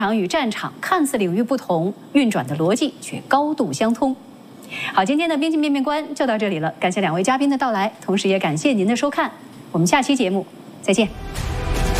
场与战场看似领域不同，运转的逻辑却高度相通。好，今天的边境面面观就到这里了，感谢两位嘉宾的到来，同时也感谢您的收看，我们下期节目再见。